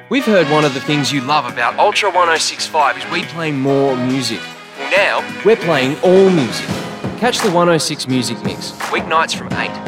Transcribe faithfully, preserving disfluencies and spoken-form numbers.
We've heard one of the things you love about Ultra one oh six point five is we play more music. Well, now we're playing all music. Catch the one oh six Music Mix, weeknights from eight